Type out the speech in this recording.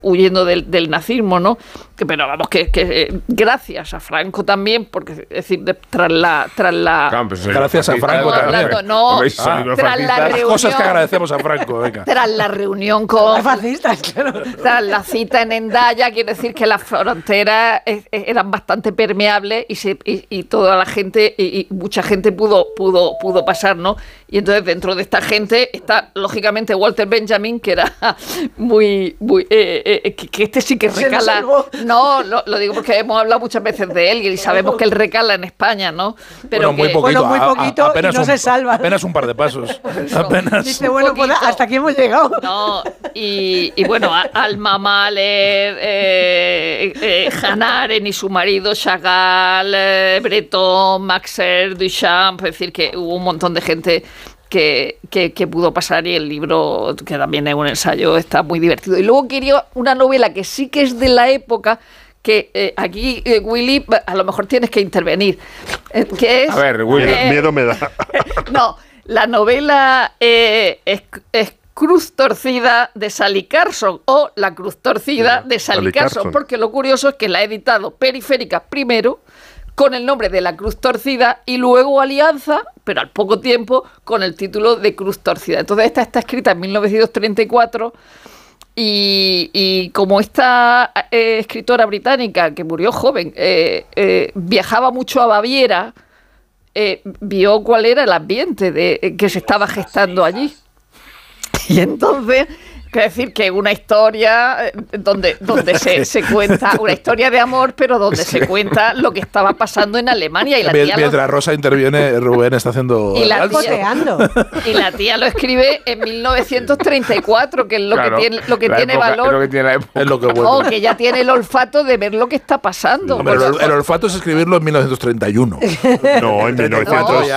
huyendo del nazismo, ¿no? Pero vamos, que gracias a Franco también, porque es decir, tras la gracias a Franco también. Tras la reunión, cosas que agradecemos a Franco, venga. Tras la reunión con fascistas, claro. Tras la cita en Hendaya, quiero decir que las fronteras eran bastante permeables y toda la gente y mucha gente pudo pasar, ¿no? Y entonces dentro de esta gente está lógicamente Walter Benjamin, que era muy que este sí que recala. No, lo digo porque hemos hablado muchas veces de él y sabemos que él recala en España, ¿no? Pero muy poquito apenas y no se salva. Apenas un par de pasos. Apenas. Dice, bueno, pues hasta aquí hemos llegado. No, y bueno, Alma Mahler, Hannah Arendt y su marido, Chagall, Breton, Maxer, Duchamp, es decir, que hubo un montón de gente que pudo pasar, y el libro, que también es un ensayo, está muy divertido. Y luego quería una novela que sí que es de la época, que aquí, Willy, a lo mejor tienes que intervenir. Que es, a ver, Willy, miedo me da. No, la novela es Cruz Torcida de Sally Carson, o La Cruz Torcida de Sally Carson, porque lo curioso es que la ha editado Periférica primero, con el nombre de La Cruz Torcida, y luego Alianza, pero al poco tiempo, con el título de Cruz Torcida. Entonces esta está escrita en 1934, y como esta escritora británica, que murió joven, viajaba mucho a Baviera, vio cuál era el ambiente que se estaba gestando allí. Y entonces, quiero decir que una historia donde se cuenta, una historia de amor, pero donde se cuenta lo que estaba pasando en Alemania. Y la tía mientras Rosa interviene, Rubén está haciendo... Y la tía lo escribe en 1934, que es lo que tiene valor. Es lo que bueno. Que ya tiene el olfato de ver lo que está pasando. No, pero el olfato es escribirlo en 1931. No, en 1900.